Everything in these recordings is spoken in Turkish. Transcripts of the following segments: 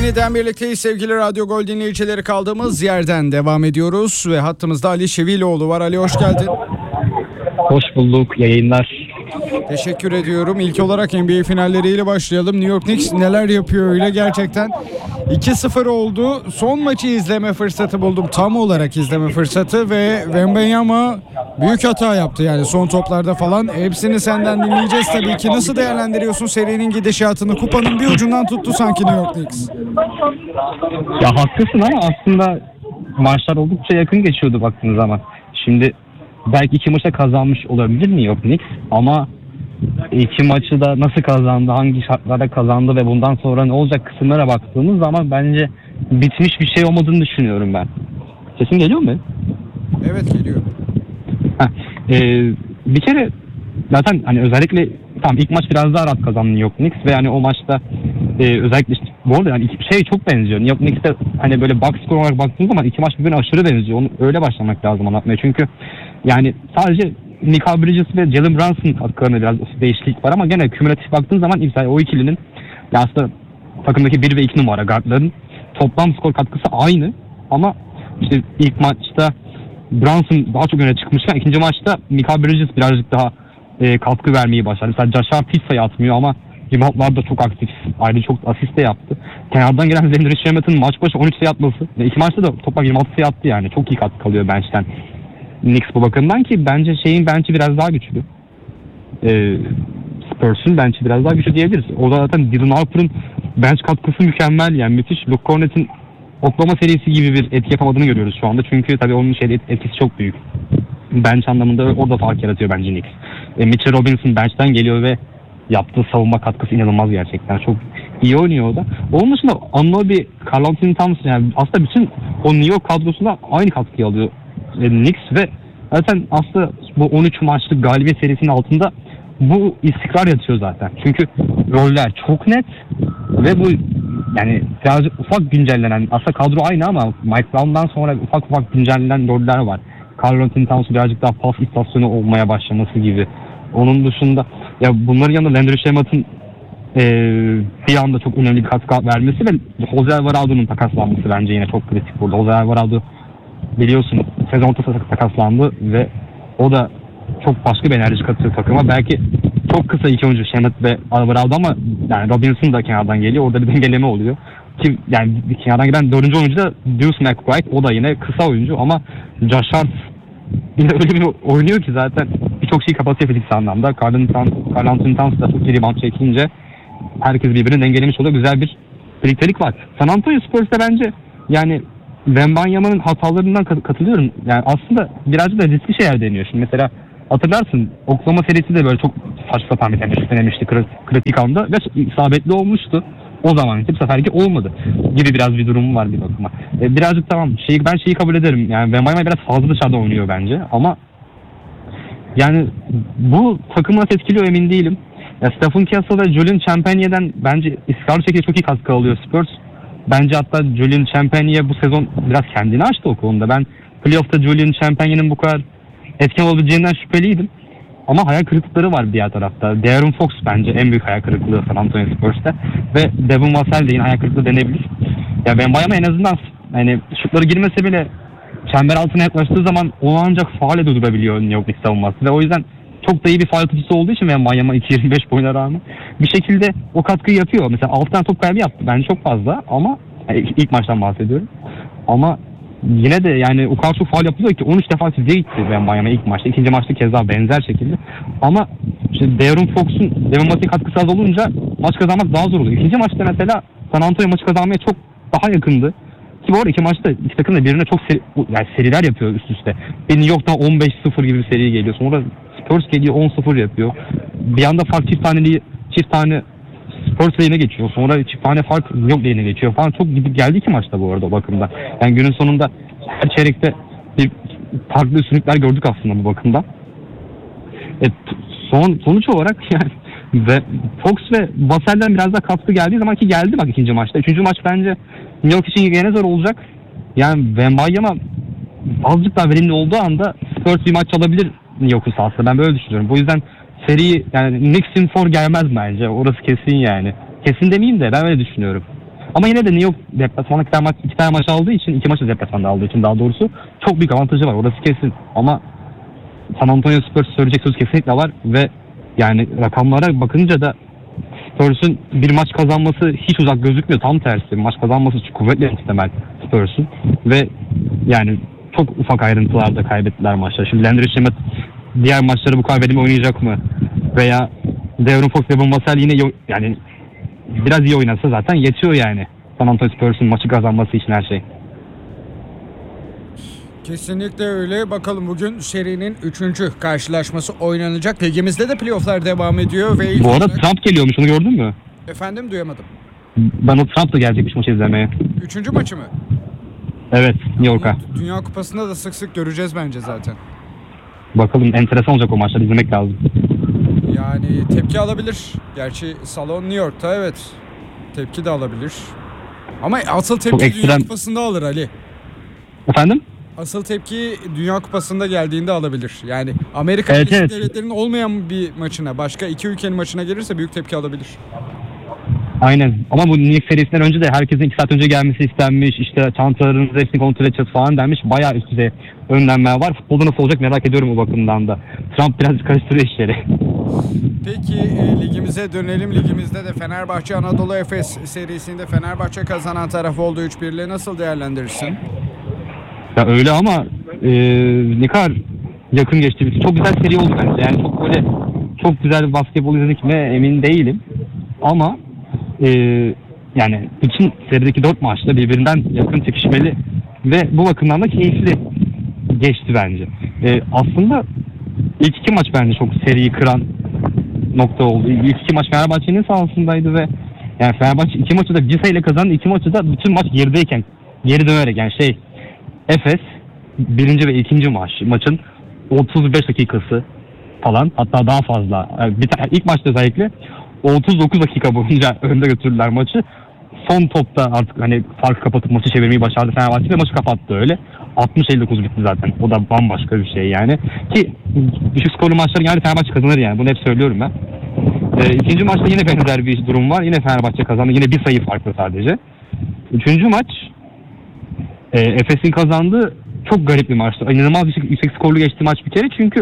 Yeniden birlikteyiz sevgili Radyo Gol dinleyicileri, kaldığımız yerden devam ediyoruz ve hattımızda Ali Şeviloğlu var. Ali, hoş geldin. Hoş bulduk, yayınlar. Teşekkür ediyorum. İlk olarak NBA finalleriyle başlayalım. New York Knicks neler yapıyor öyle gerçekten. 2-0 oldu. Son maçı izleme fırsatı buldum. Tam olarak izleme fırsatı ve Wembanyama büyük hata yaptı yani son toplarda falan. Hepsini senden dinleyeceğiz tabii ki. Nasıl değerlendiriyorsun serinin gidişatını? Kupanın bir ucundan tuttu sanki New York Knicks. Ya haklısın ama aslında maçlar oldukça yakın geçiyordu baktığınız zaman. Şimdi belki 2 maçta kazanmış olabilir mi yok Knicks, ama 2 maçı da nasıl kazandı, hangi şartlarda kazandı ve bundan sonra ne olacak kısımlara baktığımız zaman bence bitmiş bir şey olmadığını düşünüyorum ben. Sesim geliyor mu? Evet, geliyor. Bir kere zaten hani özellikle tam ilk maç biraz daha rahat kazandı New York Knicks ve yani o maçta özellikle işte, bu arada yani iki şey çok benziyor. New York Knicks'te hani böyle box score olarak baktığınız zaman iki maç birbirine aşırı benziyor. Onu öyle başlamak lazım anlatmaya. Çünkü yani sadece Mikal Bridges ve Jalen Brunson katkılarında biraz değişiklik var ama gene kümülatif baktığın zaman o ikilinin ya aslında takımdaki 1 ve 2 numara guardların toplam skor katkısı aynı ama işte ilk maçta Brunson daha çok öne çıkmışken ikinci maçta Mikal Bridges birazcık daha katkı vermeyi başardı. Mesela Josh Hart hiç sayı atmıyor ama reboundlar da çok aktif. Ayrıca çok asist de yaptı. Kenardan gelen Landry Shamet'in maç başı 13 sayı atması ve iki maçta da toplam 26 sayı attı yani. Çok iyi katkı kalıyor bench'ten. Knicks bu bakımdan ki bence bench'i biraz daha güçlü. Spurs'un bench'i biraz daha güçlü diyebiliriz. O da zaten Dylan Harper'ın bench katkısı mükemmel yani müthiş. Luke Cornett'in oklama serisi gibi bir etki yapamadığını görüyoruz şu anda. Çünkü tabii onun etkisi çok büyük. Bench anlamında orada fark yaratıyor bence Knicks. Mitchell Robinson bench'ten geliyor ve yaptığı savunma katkısı inanılmaz gerçekten. Çok iyi oynuyor o da. Onun dışında Anunoby, Karl-Anthony Towns yani aslında bütün o New York kadrosuna aynı katkıyı alıyor Knicks ve zaten aslında bu 13 maçlık galibiyet serisinin altında bu istikrar yatıyor zaten. Çünkü roller çok net ve bu yani birazcık ufak güncellenen, aslında kadro aynı ama Mike Brown'dan sonra ufak güncellenen roller var. Karl-Anthony Towns birazcık daha pas istasyonu olmaya başlaması gibi. Onun dışında ya bunların yanında Landry Shamet'in bir anda çok önemli bir katkı vermesi ve Jose Alvarado'nun takaslanması bence yine çok kritik burada. Jose Alvarado biliyorsun sezon ortası takaslandı ve o da çok başka bir enerji katıyor takıma. Belki çok kısa iki oyuncu Shamet ve Alvarado ama yani Robinson da kenardan geliyor. Orada bir dengeleme oluyor. Ki yani kenardan gelen 4. oyuncu da Deuce McBride. O da yine kısa oyuncu ama Josh Hart yine öyle bir oynuyor ki zaten birçok şeyi kapatıyor fiziksel anlamda. Karl-Anthony Towns da çok iyi rebound çekince herkes birbirini dengelemiş oluyor. Güzel bir birliktelik var. San Antonio Spurs'ta bence yani Wembanyama'nın hatalarından katılıyorum. Yani aslında birazcık da riskli şeyler deniyor. Şimdi mesela hatırlarsın Oklahoma serisi de böyle çok saçma sapan bir temel denemişti kritik anda ve isabetli olmuştu. O zaman bu seferki olmadı gibi biraz bir durum var bir bakıma. Birazcık tamam ben şeyi kabul ederim. Yani Wembanyama biraz fazla dışarıda oynuyor bence ama yani bu takımı nasıl etkiliyor emin değilim. Ya Stephen Castle ve Julian Champagne'den bence istikrarlı şekilde çok iyi katkı alıyor Spurs. Bence hatta Julian Champagne bu sezon biraz kendini açtı o konuda. Ben playoff'ta Julian Champagne'nin bu kadar etken olabileceğinden şüpheliydim. Ama hayal kırıklıkları var diğer tarafta. De'Aaron Fox bence en büyük hayal kırıklığı San Antonio Spurs'ta. Ve Devin Vassell de yine hayal kırıklığı denebilir. Ya Wembanyama en azından hani şutları girmese bile çember altına yaklaştığı zaman onu ancak faale durdurabiliyor New York Knicks savunması. Ve o yüzden çok da iyi bir faal tutucusu olduğu için Wembanyama 2.25 boyuna rağmen bir şekilde o katkıyı yapıyor. Mesela 6 tane top kaybı yaptı. Bence çok fazla ama yani ilk maçtan bahsediyorum. Ama yine de yani o kadar çok faal yapılıyor ki 13 defa çizgiye gitti Wembanyama ilk maçta. İkinci maçta keza benzer şekilde. Ama işte De'Aaron Fox'un Devin Vassell'in katkısı az olunca maç kazanmak daha zor oluyor. İkinci maçta mesela San Antonio maçı kazanmaya çok daha yakındı. Ki bu arada iki maçta iki takım da birbirine çok seriler yapıyor üst üste. New York'tan 15-0 gibi bir seri geliyor. Sonra Spurs geliyor 10-0 yapıyor. Bir anda fark çift tane Spurs lehine geçiyor. Sonra çift tane fark New York lehine geçiyor falan. Çok gidip geldi iki maçta bu arada o bakımda. Yani günün sonunda her çeyrekte bir farklı üstünlükler gördük aslında bu bakımda. Sonuç olarak yani ve Fox ve Vassell'den biraz daha katkı geldiği zaman ki geldi bak ikinci maçta. Üçüncü maç bence New York için gene zor olacak. Yani Wembanyama azıcık daha verimli olduğu anda Spurs bir maç alabilir New York'un sahasında. Ben böyle düşünüyorum. Bu yüzden seri yani Knicks'in for gelmez bence. Orası kesin yani. Kesin demeyeyim de ben öyle düşünüyorum. Ama yine de New York deplasmanda iki tane maç aldığı için, iki maçı deplasmanda aldığı için daha doğrusu çok büyük avantajı var. Orası kesin. Ama San Antonio Spurs söyleyecek söz kesinlikle var ve yani rakamlara bakınca da Spurs'un bir maç kazanması hiç uzak gözükmüyor. Tam tersi. Maç kazanması kuvvetli muhtemel Spurs'un. Ve yani çok ufak ayrıntılarda kaybettiler maçları. Şimdi Landry Shamet diğer maçları bu kadar verimli oynayacak mı? Veya De'Aaron Fox ve Evan Vassell yine yani biraz iyi oynasa zaten yetiyor yani. San Antonio Spurs'un maçı kazanması için her şey. Kesinlikle öyle. Bakalım bugün serinin 3. karşılaşması oynanacak. Ligimizde de playofflar devam ediyor. Ve bu arada Trump geliyormuş, onu gördün mü? Efendim, duyamadım. Donald Trump da gelecekmiş maçı izlemeye. 3. maçı mı? Evet, New York'a. Dünya Kupası'nda da sık sık göreceğiz bence zaten. Bakalım, enteresan olacak o maçlar, izlemek lazım. Yani tepki alabilir. Gerçi salon New York'ta, evet. Tepki de alabilir. Ama asıl tepki Dünya Kupası'nda alır Ali. Efendim? Asıl tepki Dünya Kupası'nda geldiğinde alabilir. Yani Amerika Birleşik Devletleri'nin olmayan bir maçına, başka iki ülkenin maçına gelirse büyük tepki alabilir. Aynen. Ama bu New York serisinden önce de herkesin 2 saat önce gelmesi istenmiş. İşte çantalarınızı hepsini kontrol edeceğiz falan denmiş. Bayağı üst düzey önlenmeler var. Futbolda nasıl olacak merak ediyorum o bakımdan da. Trump biraz karıştırıyor işleri. Peki ligimize dönelim. Ligimizde de Fenerbahçe Anadolu Efes serisinde Fenerbahçe kazanan taraf oldu 3-1'le. Nasıl değerlendirirsin? Ya öyle ama ne kadar yakın geçti. Çok güzel seri oldu bence. Yani çok böyle çok güzel bir basketbol izledik mi emin değilim. Ama yani bütün serideki 4 maçta birbirinden yakın çekişmeli ve bu bakımdan da keyifli geçti bence. Aslında ilk 2 maç bence çok seriyi kıran nokta oldu. İlk 2 maç Fenerbahçe'nin sahasındaydı ve yani Fenerbahçe 2 maçı da bir sayıyla kazandı. 2 maçı da bütün maç gerideyken geri dönerek yani Efes 1. ve 2. maçın 35 dakikası falan, hatta daha fazla. Yani ilk maçta özellikle 39 dakika boyunca önde götürdüler maçı. Son topta artık hani farkı kapatıp maçı çevirmeyi başardı Fenerbahçe ve maçı kapattı öyle. 60-59 bitti zaten. O da bambaşka bir şey yani. Ki düşük skorlu maçları yani Fenerbahçe kazanır yani. Bunu hep söylüyorum ben. İkinci maçta yine benzer bir durum var. Yine Fenerbahçe kazandı. Yine bir sayı farklı sadece. Üçüncü maç Efes'in kazandığı çok garip bir maçtı. İnanılmaz yüksek skorlu geçti maç bir kere. Çünkü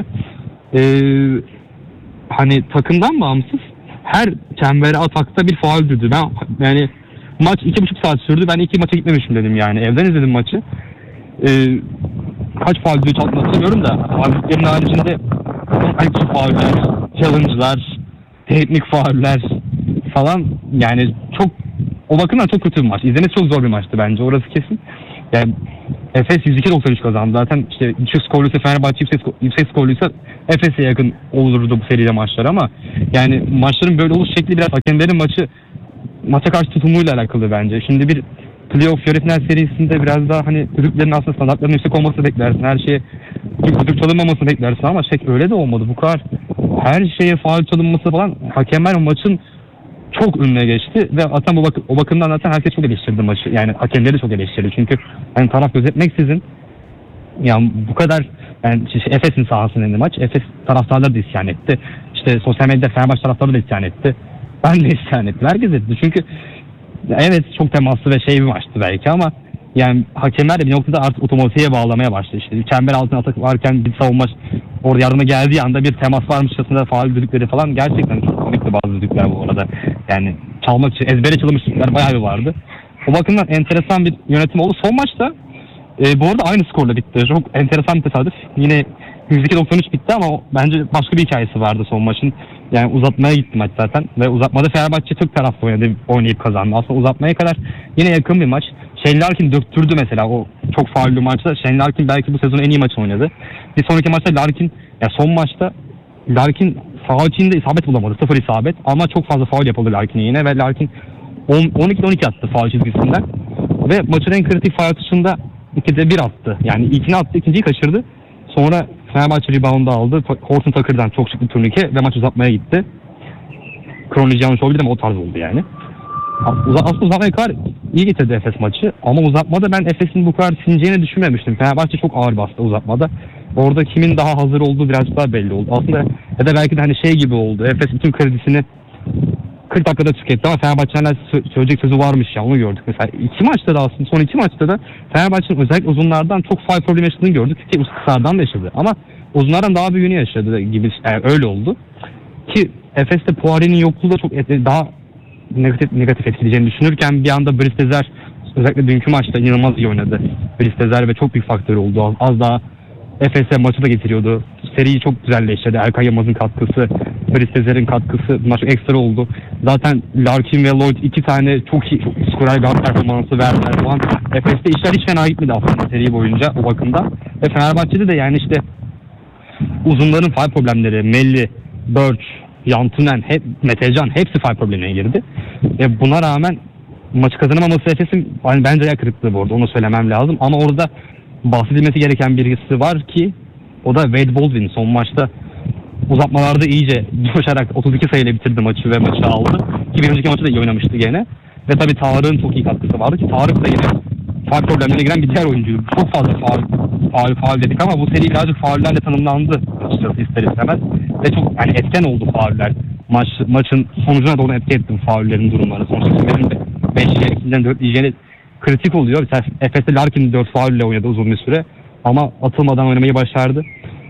hani takımdan bağımsız her çembere atakta bir faul dürdü. Ben yani maç 2,5 saat sürdü. Ben 2 maça gitmemişim dedim yani. Evden izledim maçı. Kaç faul düdüğü çaldığını hatırlamıyorum da faullerin haricinde çok fauller, challenge'lar, teknik fauller falan yani çok o bakımdan çok kötü bir maç. İzlemesi çok zor bir maçtı bence. Orası kesin. Yani Efes 102-93 kazandı. Zaten işte düşük skorluysa Fenerbahçe yüksek skorluysa Efes'e yakın olurdu bu seride maçlar ama yani maçların böyle oluş şekli biraz hakemlerin maça karşı tutumuyla alakalı bence. Şimdi bir playoff yarı final serisinde biraz daha hani düdüklerin aslında standartlarının yüksek olması beklersin. Her şeye düdük çalınmaması beklersin ama öyle de olmadı. Bu kadar her şeye faul çalınması falan hakemler maçın çok önüne geçti ve zaten o bakımdan zaten herkes çok eleştirdi maçı. Yani hakemleri çok eleştirdi. Çünkü hani taraf gözetmeksizin yani bu kadar yani Efes'in sahasında maç. Efes taraftarları da isyan etti. İşte sosyal medyada Fenerbahçe taraftarları da isyan etti. Ben de isyan ettim. Herkes etti. Çünkü evet çok temaslı ve bir maçtı belki ama yani hakemler de bir noktada artık otomatiğe bağlamaya başladı. İşte çember altına atak varken bir savunma orada yardıma geldiği anda bir temas varmışçasına faul düdükleri falan gerçekten çok komikti bazı düdükler bu arada. Yani çalmak için ezbere çalınmış düdükler bayağı bir vardı. O bakımdan enteresan bir yönetim oldu. Son maçta bu arada aynı skorla bitti. Çok enteresan bir tesadüf. Yine 102-93 bitti ama bence başka bir hikayesi vardı son maçın. Yani uzatmaya gitti maç zaten. Ve uzatmada Fenerbahçe Türk tarafta oynayıp kazandı. Aslında uzatmaya kadar yine yakın bir maç. Shane Larkin döktürdü mesela o çok faullü maçta. Shane Larkin belki bu sezonun en iyi maçı oynadı. Bir sonraki maçta Larkin, ya son maçta Larkin faul içinde isabet bulamadı. 0 isabet ama çok fazla faul yapıldı Larkin'e yine ve Larkin 12-12 attı faul çizgisinden. Ve maçın en kritik faul atışında 2'de 1 attı. Yani ilkini attı, ikinciyi kaçırdı. Sonra Fenerbahçe rebound'u aldı. Horton Tucker'dan çok şık bir turnike ve maç uzatmaya gitti. Kronoloji yanlış olabilir ama o tarz oldu yani. Aslında uzatmaya kadar iyi getirdi Efes maçı. Ama uzatmada ben Efes'in bu kadar sineceğini düşünmemiştim. Fenerbahçe çok ağır bastı uzatmada. Orada kimin daha hazır olduğu birazcık daha belli oldu. Aslında ya da belki de hani gibi oldu. Efes bütün kredisini 40 dakikada tüketti ama Fenerbahçe'nin söyleyecek sözü varmış ya, onu gördük. Mesela iki maçta da aslında son iki maçta da Fenerbahçe'nin özellikle uzunlardan çok faul problemi yaşadığını gördük ki kısalardan da yaşadı. Ama uzunlardan daha büyüğünü yaşadı gibi, yani öyle oldu. Ki Efes'te Poirier'in yokluğu da çok daha negatif etkileyeceğini düşünürken bir anda Brice Tezer özellikle dünkü maçta inanılmaz iyi oynadı. Brice Tezer ve çok büyük faktör oldu. Az daha Efes'e maçı da getiriyordu. Seriyi çok güzelleştirdi. Erkan Yılmaz'ın katkısı, Brice Tezer'in katkısı bunlar çok ekstra oldu. Zaten Larkin ve Lloyd iki tane çok iyi skorer guard performansı verdiler. O an Efes'te işler hiç fena gitmedi aslında seri boyunca o bakımdan. Ve Fenerbahçe'de de yani işte uzunların faul problemleri, Melli, Birch, Yantunen, Metecan hepsi faul problemine girdi. Ve buna rağmen maçı kazanamaması Efes'in bence ayak kırıklığı bu arada, onu söylemem lazım. Ama orada bahsedilmesi gereken birisi var ki o da Wade Baldwin. Son maçta uzatmalarda iyice coşarak 32 sayıyla bitirdi maçı ve maçı aldı. Ki bir önceki maçta da iyi oynamıştı gene. Ve tabii Tarık'ın çok iyi katkısı vardı ki Tarık da yine faul problemlerine giren bir diğer oyuncu. Çok fazla faul dedik ama bu seri birazcık faullerle tanımlandı açıkçası ister istemez. Ve çok yani etken oldu fauller. Maçın sonucuna doğru etki etti faullerin durumları. Sonuçta benim 5 2'den 4 diyeceğini kritik oluyor. Mesela Efes'te Larkin 4 faulle oynadı uzun bir süre. Ama atılmadan oynamayı başardı.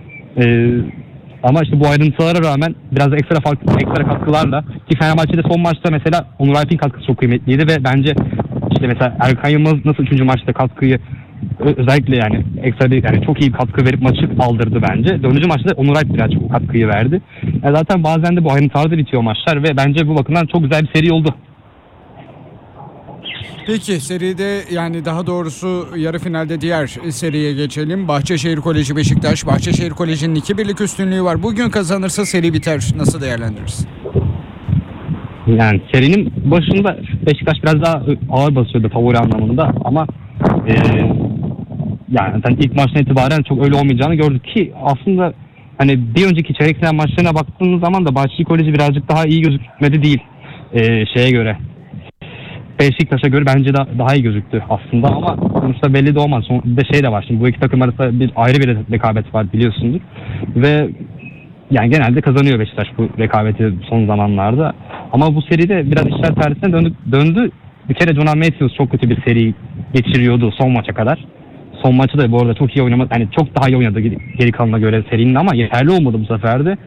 Ama işte bu ayrıntılara rağmen biraz da ekstra katkılarla ki Fenerbahçe'de son maçta mesela Onur Alp'in katkısı çok kıymetliydi ve bence işte mesela Erkan Yılmaz nasıl 3. maçta katkıyı özellikle yani ekstra yani çok iyi katkı verip maçı aldırdı bence. 4. maçta Onur Alp biraz çok katkıyı verdi. Yani zaten bazen de bu ayrıntılarda bitiyor maçlar ve bence bu bakımdan çok güzel bir seri oldu. Peki seride, yani daha doğrusu yarı finalde diğer seriye geçelim. Bahçeşehir Koleji Beşiktaş. Bahçeşehir Koleji'nin 2-1'lik üstünlüğü var. Bugün kazanırsa seri biter. Nasıl değerlendirirsin? Yani serinin başında Beşiktaş biraz daha ağır basıyordu favori anlamında ama yani ilk maçtan itibaren çok öyle olmayacağını gördük ki aslında hani bir önceki çeyrek final maçlarına baktığımız zaman da Bahçeşehir Koleji birazcık daha iyi gözükmedi değil şeye göre. Beşiktaş'a göre bence daha iyi gözüktü aslında ama sonuçta belli de olmaz. Bir de şey de var, şimdi bu iki takım arasında ayrı bir rekabet var biliyorsundur. Ve yani genelde kazanıyor Beşiktaş bu rekabeti son zamanlarda. Ama bu seride biraz işler tersine döndü. Bir kere Jonathan Matthews çok kötü bir seri geçiriyordu son maça kadar. Son maçı da bu arada çok iyi oynamadı. Yani çok daha iyi oynadı geri kalanına göre serinin ama yeterli olmadı bu sefer de.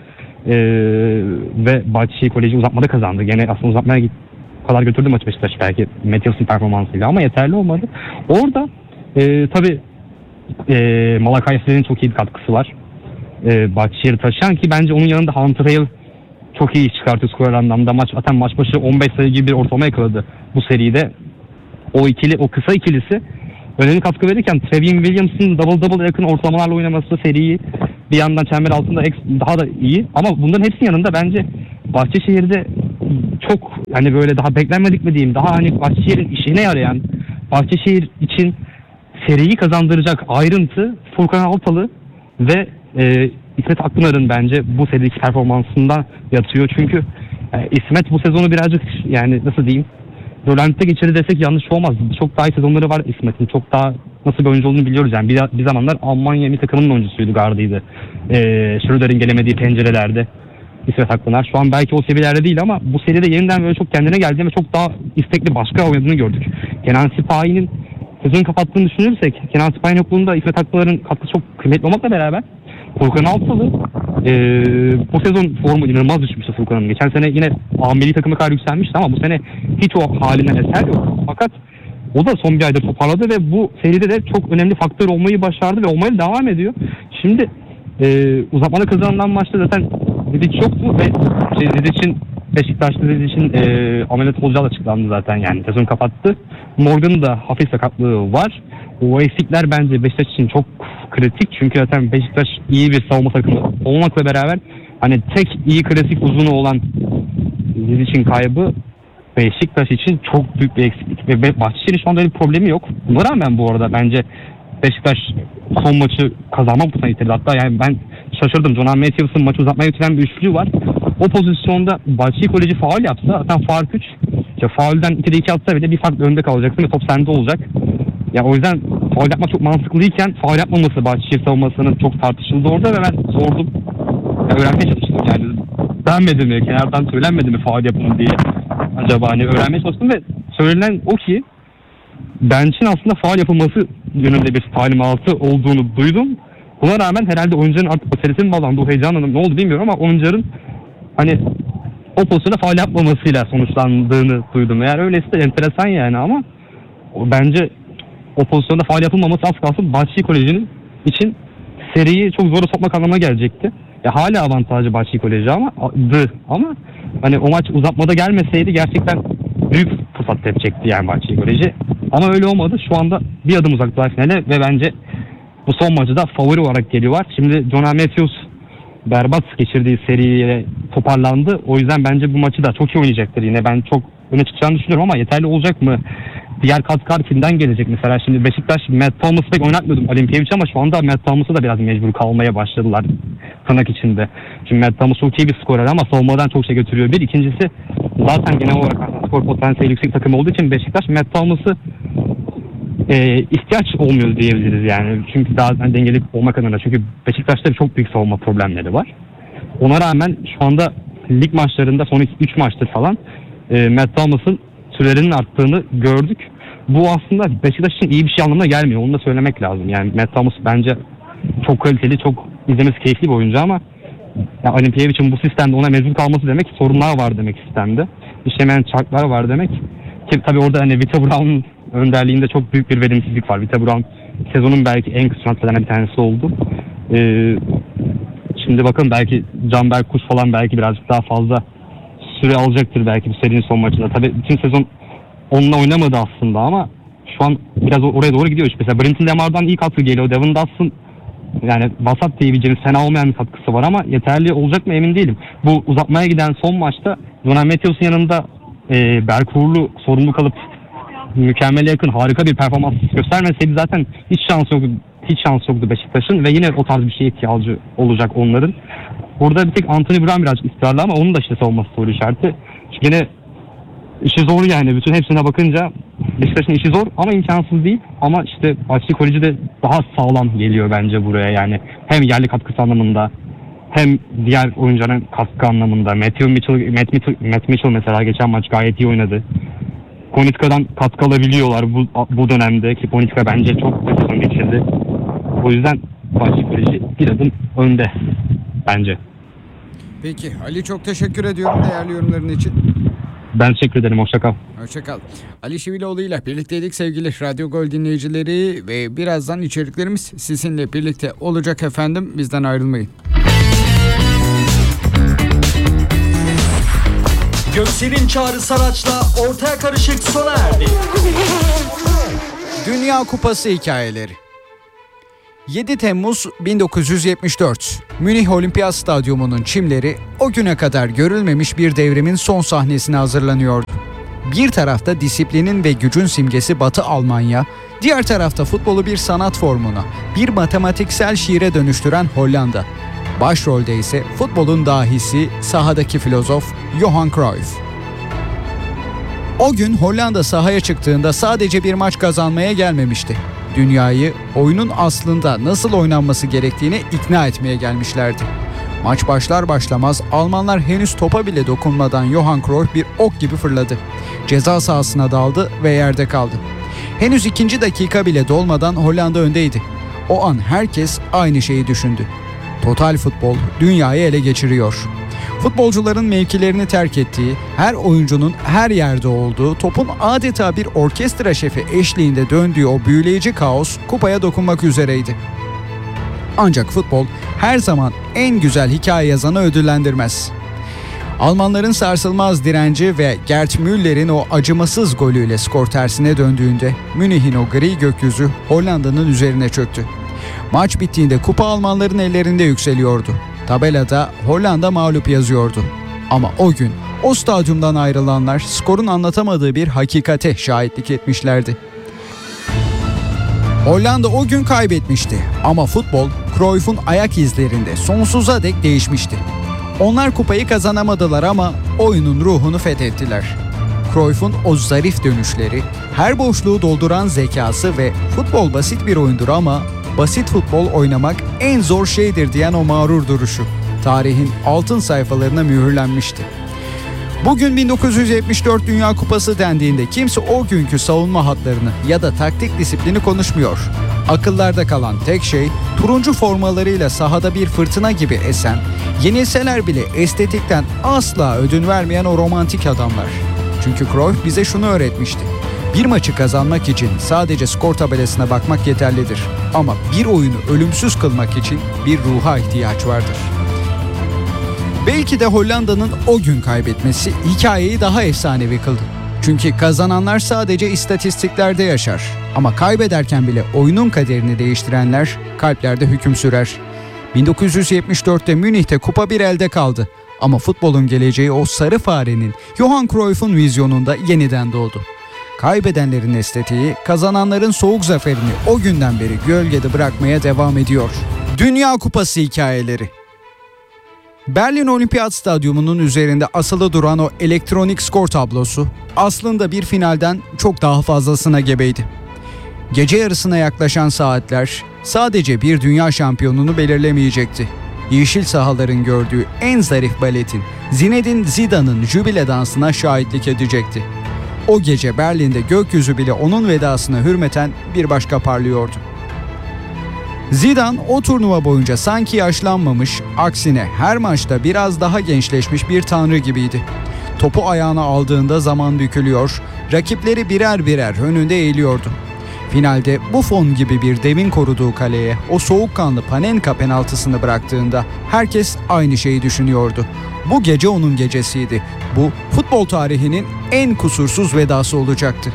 Ve Bahçeşehir Koleji uzatmada kazandı. Gene aslında uzatmaya kadar götürdü maçı Beşiktaş belki Matthews'ın performansıyla ama yeterli olmadı. Orada tabii Malakai Fleury'nin çok iyi bir katkısı var. Bahçeşehir'i taşıyan ki bence onun yanında Hunter Hale çok iyi iş çıkartıyor skorer anlamda. Maç başı 15 sayı gibi bir ortalama yakaladı bu seride. O kısa ikilisi önemli katkı verirken Trevion Williams'ın double yakın ortalamalarla oynaması seriyi bir yandan çember altında daha da iyi. Ama bunların hepsinin yanında bence Bahçeşehir'de çok hani böyle daha beklenmedik mi diyeyim, daha hani Bahçeşehir'in işine yarayan, Bahçeşehir için seriyi kazandıracak ayrıntı Furkan Altalı ve İsmet Akpınar'ın bence bu serideki performansından yatıyor. Çünkü İsmet bu sezonu birazcık yani nasıl diyeyim, rölantide geçirdi desek yanlış olmaz. Çok daha iyi sezonları var İsmet'in. Çok daha nasıl bir oyuncu olduğunu biliyoruz yani. Bir zamanlar Almanya milli takımının oyuncusuydu, gardıydı. Schröder'in gelemediği pencerelerde İsmet Akpınar. Şu an belki o seviyelerde değil ama bu seride yeniden böyle çok kendine geldi ve çok daha istekli başka oynadığını gördük. Kenan Sipahi'nin sezonu kapattığını düşünürsek, Kenan Sipahi'nin yokluğunda İsmet Akpınar'ın katkısı çok kıymetli olmakla beraber Furkan Altalı bu sezon formu inanılmaz düşmüştü Furkan'ın. Geçen sene yine milli takıma kadar yükselmişti ama bu sene hiç o halinden eser yok. Fakat o da son bir ayda toparladı ve bu seride de çok önemli faktör olmayı başardı ve olmaya devam ediyor. Şimdi uzatmada kazanılan maçta zaten Didic yoktu ve Didic'in Beşiktaş'ta Didic'in ameliyat olacağı açıklandı zaten, yani sezon kapattı. Morgan'ın da hafif sakatlığı var. O eksikler bence Beşiktaş için çok kritik çünkü zaten Beşiktaş iyi bir savunma takımı olmakla beraber hani tek iyi klasik uzunu olan Didic'in kaybı Beşiktaş için çok büyük bir eksiklik ve Bahçeşehir'in şu anda öyle bir problemi yok. Buna rağmen bu arada bence Beşiktaş son maçı kazanma noktasına getirdi. Hatta yani ben şaşırdım. Jonathan Matthews'ın maçı uzatmaya götüren bir üçlü var. O pozisyonda Bahçeşehir Koleji faul yapsa zaten fark 3. İşte faulden 2'de 2 atsa bile bir fark önde kalacaksın ve top sende olacak. Ya o yüzden faul yapmak çok mantıklıyken faul yapmaması Bahçeşehir savunmasının çok tartışıldı orada ve ben sordum. Ya öğrenmeye çalıştım yani. Denmedi mi? Kenardan söylenmedi mi faul yapın diye. acaba? Hani öğrenmeye çalıştım ve söylenen o ki bench'in aslında faul yapılması yönünde bir talimatı olduğunu duydum. Buna rağmen herhalde oyuncuların artık basiretinin mi bağlandı, o heyecanla ne oldu bilmiyorum ama oyuncuların hani o pozisyonda faul yapmamasıyla sonuçlandığını duydum. Eğer öyleyse de enteresan yani ama bence o pozisyonda faul yapılmaması az kalsın Bahçeli Koleji'nin için seriyi çok zora sokmak anlamına gelecekti. Ya hala avantajı Bahçeli Koleji ama hani o maç uzatmada gelmeseydi gerçekten büyük fırsat tepecekti yani Bahçeli Koleji. Ama öyle olmadı. Şu anda bir adım uzakta finale ve bence bu son maçı da favori olarak geliyorlar. Şimdi Jonah Matthews berbat geçirdiği seriye toparlandı. O yüzden bence bu maçı da çok iyi oynayacaktır yine. Ben çok öne çıkacağını düşünüyorum ama yeterli olacak mı? Diğer katkılar kimden gelecek mesela? Şimdi Beşiktaş Matt Thomas'ı pek oynatmıyordum Olimpiyevich ama şu anda Matt Thomas'ı da biraz mecbur kalmaya başladılar tırnak içinde. Şimdi Matt Thomas çok iyi bir skorer ama savunmadan çok şey götürüyor. Bir. İkincisi zaten genel olarak skor potansiyeli yüksek takım olduğu için Beşiktaş Matt Thomas'ı ihtiyaç olmuyor diyebiliriz yani. Çünkü daha dengeli olmak adına. Çünkü Beşiktaş'ta çok büyük savunma problemleri var. Ona rağmen şu anda lig maçlarında son 3 maçtır falan Matt Thomas'ın sürelerinin arttığını gördük. Bu aslında Beşiktaş için iyi bir şey anlamına gelmiyor. Onu da söylemek lazım. Yani Matt Thomas bence çok kaliteli, çok izlemesi keyifli bir oyuncu ama Olimpiyevich'in bu sistemde ona mecbur kalması demek sorunlar var demek sistemde. İşlemeyen çarklar var demek. Ki tabii orada hani Vita Brown'un önderliğinde çok büyük bir verimsizlik var. Vita Brown sezonun belki en kısa transferlerinden bir tanesi oldu. Şimdi bakın belki Canberk Kuş falan belki birazcık daha fazla süre alacaktır belki bu serinin son maçında. Tabii bütün sezon onunla oynamadı aslında ama şu an biraz oraya doğru gidiyor. Mesela Brenton Demar'dan iyi katkı geliyor. Devin Dawson yani vasat diyebileceğimiz fena olmayan bir katkısı var ama yeterli olacak mı emin değilim. Bu uzatmaya giden son maçta Jonah Matthews'un yanında Berk Uğurlu sorumlu kalıp mükemmele yakın harika bir performans göstermeseydi zaten hiç şans yoktu Beşiktaş'ın ve yine o tarz bir şeye ihtiyacı olacak onların. Burada bir tek Anthony Brown birazcık istikrarlı ama onun da işte savunması soru işareti. Yine işi zor yani bütün hepsine bakınca Beşiktaş'ın işi zor ama imkansız değil. Ama işte Bahçeli Koleji de daha sağlam geliyor bence buraya yani. Hem yerli katkısı anlamında hem diğer oyuncuların katkı anlamında. Matt Mitchell mesela geçen maç gayet iyi oynadı. Konitka'dan katkı alabiliyorlar bu dönemde ki Konitka bence çok kötü sezon geçirdi. O yüzden Bahçeli Koleji bir adım önde bence. Peki Ali çok teşekkür ediyorum değerli yorumların için. Ben teşekkür ederim. Hoşça kal. Hoşça kal. Ali Şiviloğlu ile birlikteydik sevgili Radyo Gol dinleyicileri ve birazdan içeriklerimiz sizinle birlikte olacak efendim. Bizden ayrılmayın. Göksel'in Çağrı Saraç'la ortaya karışık sona erdi. Dünya Kupası hikayeleri. 7 Temmuz 1974. Münih Olimpiyat Stadyumu'nun çimleri o güne kadar görülmemiş bir devrimin son sahnesine hazırlanıyordu. Bir tarafta disiplinin ve gücün simgesi Batı Almanya, diğer tarafta futbolu bir sanat formuna, bir matematiksel şiire dönüştüren Hollanda. Başrolde ise futbolun dahisi, sahadaki filozof Johan Cruyff. O gün Hollanda sahaya çıktığında sadece bir maç kazanmaya gelmemişti. Dünyayı oyunun aslında nasıl oynanması gerektiğine ikna etmeye gelmişlerdi. Maç başlar başlamaz Almanlar henüz topa bile dokunmadan Johan Cruyff bir ok gibi fırladı. Ceza sahasına daldı ve yerde kaldı. Henüz 2. dakika bile dolmadan Hollanda öndeydi. O an herkes aynı şeyi düşündü. Total futbol dünyayı ele geçiriyor. Futbolcuların mevkilerini terk ettiği, her oyuncunun her yerde olduğu, topun adeta bir orkestra şefi eşliğinde döndüğü o büyüleyici kaos kupaya dokunmak üzereydi. Ancak futbol her zaman en güzel hikaye yazanı ödüllendirmez. Almanların sarsılmaz direnci ve Gerd Müller'in o acımasız golüyle skor tersine döndüğünde Münih'in o gri gökyüzü Hollanda'nın üzerine çöktü. Maç bittiğinde kupa Almanların ellerinde yükseliyordu. Tabelada Hollanda mağlup yazıyordu. Ama o gün o stadyumdan ayrılanlar skorun anlatamadığı bir hakikate şahitlik etmişlerdi. Hollanda o gün kaybetmişti ama futbol Cruyff'un ayak izlerinde sonsuza dek değişmişti. Onlar kupayı kazanamadılar ama oyunun ruhunu fethettiler. Cruyff'un o zarif dönüşleri, her boşluğu dolduran zekası ve futbol basit bir oyundur ama basit futbol oynamak en zor şeydir diyen o mağrur duruşu tarihin altın sayfalarına mühürlenmişti. Bugün 1974 Dünya Kupası dendiğinde kimse o günkü savunma hatlarını ya da taktik disiplini konuşmuyor. Akıllarda kalan tek şey turuncu formalarıyla sahada bir fırtına gibi esen, yenilseler bile estetikten asla ödün vermeyen o romantik adamlar. Çünkü Cruyff bize şunu öğretmişti. Bir maçı kazanmak için sadece skor tabelasına bakmak yeterlidir. Ama bir oyunu ölümsüz kılmak için bir ruha ihtiyaç vardır. Belki de Hollanda'nın o gün kaybetmesi hikayeyi daha efsanevi kıldı. Çünkü kazananlar sadece istatistiklerde yaşar. Ama kaybederken bile oyunun kaderini değiştirenler kalplerde hüküm sürer. 1974'te Münih'te kupa bir elde kaldı. Ama futbolun geleceği o sarı farenin, Johan Cruyff'un vizyonunda yeniden doğdu. Kaybedenlerin estetiği, kazananların soğuk zaferini o günden beri gölgede bırakmaya devam ediyor. Dünya Kupası hikayeleri. Berlin Olimpiyat Stadyumu'nun üzerinde asılı duran o elektronik skor tablosu aslında bir finalden çok daha fazlasına gebeydi. Gece yarısına yaklaşan saatler sadece bir dünya şampiyonunu belirlemeyecekti. Yeşil sahaların gördüğü en zarif baletin, Zinedine Zidane'ın jübile dansına şahitlik edecekti. O gece Berlin'de gökyüzü bile onun vedasına hürmeten bir başka parlıyordu. Zidane o turnuva boyunca sanki yaşlanmamış, aksine her maçta biraz daha gençleşmiş bir tanrı gibiydi. Topu ayağına aldığında zaman bükülüyor, rakipleri birer birer önünde eğiliyordu. Finalde Buffon gibi bir devin koruduğu kaleye o soğukkanlı Panenka penaltısını bıraktığında herkes aynı şeyi düşünüyordu. Bu gece onun gecesiydi. Bu futbol tarihinin en kusursuz vedası olacaktı.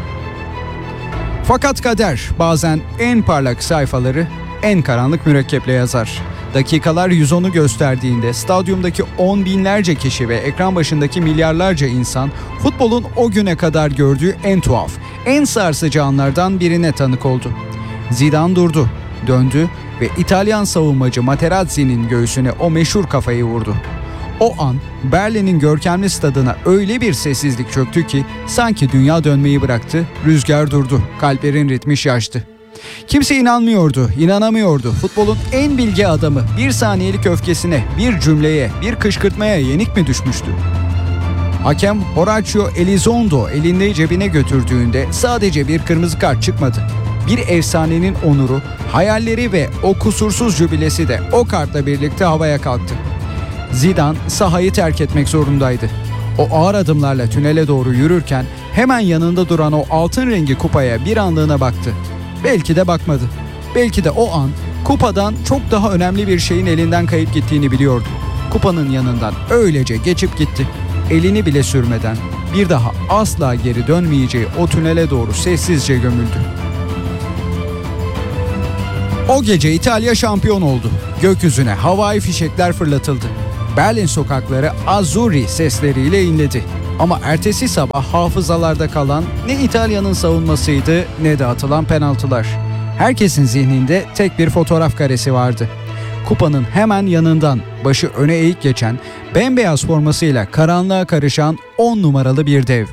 Fakat kader bazen en parlak sayfaları en karanlık mürekkeple yazar. Dakikalar 110'u gösterdiğinde stadyumdaki on binlerce kişi ve ekran başındaki milyarlarca insan futbolun o güne kadar gördüğü en tuhaf, en sarsıcı anlardan birine tanık oldu. Zidane durdu, döndü ve İtalyan savunmacı Materazzi'nin göğsüne o meşhur kafayı vurdu. O an Berlin'in görkemli stadına öyle bir sessizlik çöktü ki sanki dünya dönmeyi bıraktı, rüzgar durdu, kalplerin ritmi şaştı. Kimse inanmıyordu, inanamıyordu. Futbolun en bilge adamı bir saniyelik öfkesine, bir cümleye, bir kışkırtmaya yenik mi düşmüştü? Hakem Horacio Elizondo elinde cebine götürdüğünde sadece bir kırmızı kart çıkmadı. Bir efsanenin onuru, hayalleri ve o kusursuz jübilesi de o kartla birlikte havaya kalktı. Zidane sahayı terk etmek zorundaydı. O ağır adımlarla tünele doğru yürürken hemen yanında duran o altın rengi kupaya bir anlığına baktı. Belki de bakmadı. Belki de o an kupadan çok daha önemli bir şeyin elinden kayıp gittiğini biliyordu. Kupanın yanından öylece geçip gitti. Elini bile sürmeden bir daha asla geri dönmeyeceği o tünele doğru sessizce gömüldü. O gece İtalya şampiyon oldu. Gökyüzüne havai fişekler fırlatıldı. Berlin sokakları Azzurri sesleriyle inledi. Ama ertesi sabah hafızalarda kalan ne İtalya'nın savunmasıydı ne de atılan penaltılar. Herkesin zihninde tek bir fotoğraf karesi vardı. Kupanın hemen yanından başı öne eğik geçen, bembeyaz formasıyla karanlığa karışan 10 numaralı bir dev.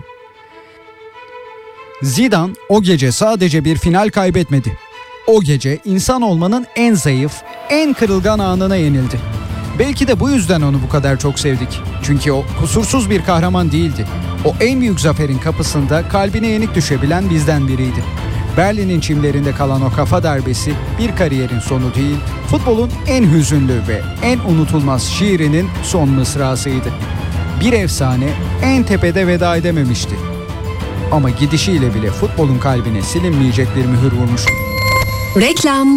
Zidane o gece sadece bir final kaybetmedi. O gece insan olmanın en zayıf, en kırılgan anına yenildi. Belki de bu yüzden onu bu kadar çok sevdik. Çünkü o kusursuz bir kahraman değildi. O en büyük zaferin kapısında kalbine yenik düşebilen bizden biriydi. Berlin'in çimlerinde kalan o kafa darbesi bir kariyerin sonu değil, futbolun en hüzünlü ve en unutulmaz şiirinin son mısrasıydı. Bir efsane en tepede veda edememişti. Ama gidişiyle bile futbolun kalbine silinmeyecek bir mühür vurmuştu. Reklam.